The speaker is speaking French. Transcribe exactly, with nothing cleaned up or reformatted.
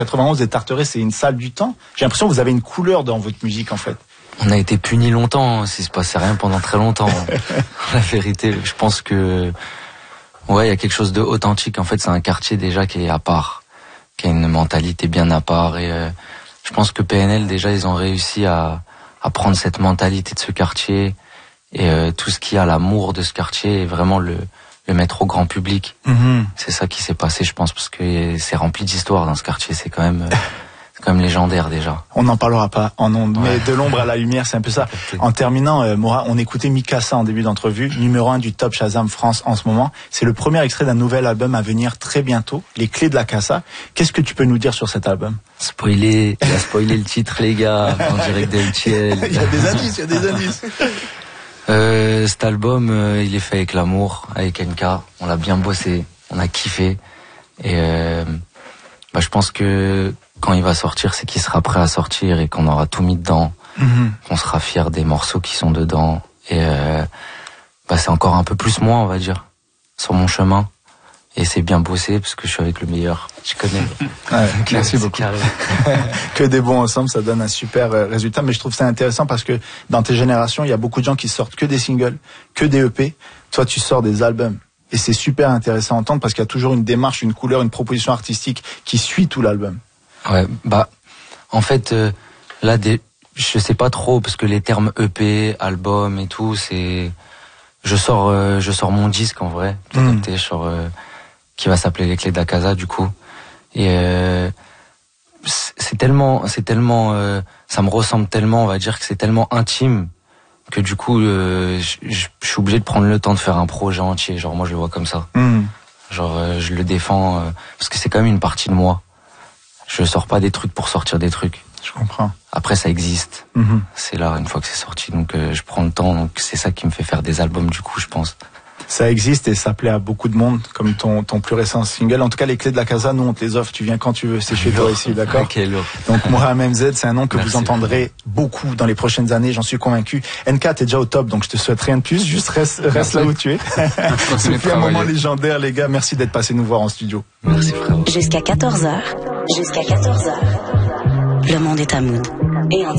quatre-vingt-onze et Tarteret, c'est une salle du temps. J'ai l'impression que vous avez une couleur dans votre musique, en fait. On a été punis longtemps, s'il se passait rien pendant très longtemps. La vérité, je pense que, ouais, il y a quelque chose de authentique. En fait, c'est un quartier déjà qui est à part, qui a une mentalité bien à part. Et euh, je pense que P N L, déjà, ils ont réussi à, à prendre cette mentalité de ce quartier et euh, tout ce qui a l'amour de ce quartier et vraiment le, le mettre au grand public. Mm-hmm. C'est ça qui s'est passé, je pense, parce que c'est rempli d'histoires dans ce quartier. C'est quand même... Euh, comme légendaire déjà. On n'en parlera pas en ondes, ouais. Mais de l'ombre à la lumière, c'est un peu ça. En terminant, euh, Mora, on écoutait Mikasa en début d'entrevue, numéro un du Top Shazam France en ce moment. C'est le premier extrait d'un nouvel album à venir très bientôt, Les Clés de la Casa. Qu'est-ce que tu peux nous dire sur cet album? Spoiler, il a spoilé le titre, les gars, en direct d'L T L. Il y a des indices, il y a des indices. Euh, cet album, euh, il est fait avec l'amour, avec N K. On l'a bien bossé, on a kiffé. Et euh, bah, je pense que quand il va sortir, c'est qu'il sera prêt à sortir et qu'on aura tout mis dedans, mmh. qu'on sera fier des morceaux qui sont dedans. Et euh, bah c'est encore un peu plus moi, on va dire, sur mon chemin. Et c'est bien bossé parce que je suis avec le meilleur. Je connais. Ouais, merci beaucoup. Que des bons ensemble, ça donne un super résultat. Mais je trouve ça intéressant parce que dans tes générations, il y a beaucoup de gens qui sortent que des singles, que des E P. Toi, tu sors des albums. Et c'est super intéressant à entendre parce qu'il y a toujours une démarche, une couleur, une proposition artistique qui suit tout l'album. Ouais, bah, en fait, euh, là, des, je sais pas trop, parce que les termes E P, album et tout, c'est, je sors, euh, je sors mon disque, en vrai, mmh. je sors, euh, qui va s'appeler Les Clés de la Casa, du coup, et, euh, c'est tellement, c'est tellement, euh, ça me ressemble tellement, on va dire que c'est tellement intime, que du coup, euh, je, je suis obligé de prendre le temps de faire un projet entier, genre, moi, je le vois comme ça. Mmh. Genre, euh, je le défends, euh, parce que c'est quand même une partie de moi. Je sors pas des trucs pour sortir des trucs. Je comprends. Après, ça existe. Mm-hmm. C'est là, une fois que c'est sorti. Donc, euh, je prends le temps. Donc, c'est ça qui me fait faire des albums, du coup, je pense. Ça existe et ça plaît à beaucoup de monde, comme ton, ton plus récent single. En tout cas, Les Clés de la Casa, nous, on te les offre. Tu viens quand tu veux. C'est chez toi ici, d'accord? Okay, donc, Mora M M Z, c'est un nom que Merci, vous entendrez beaucoup dans les prochaines années. J'en suis convaincu. N K, t'es déjà au top, donc je te souhaite rien de plus. Juste reste, reste là où tu es. C'est un moment légendaire, les gars. Merci d'être passé nous voir en studio. Merci, frère. Jusqu'à quatorze heures. Jusqu'à quatorze heures. Le monde est à Mood. Et en